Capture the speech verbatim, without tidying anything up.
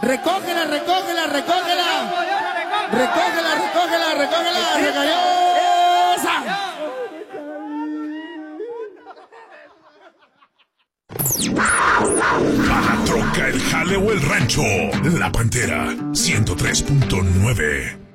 Recógela, recógela, recógela. Recógela, recógela, recógela. Regaliosa. Para la troca, el jale o el rancho. La Pantera ciento tres punto nueve.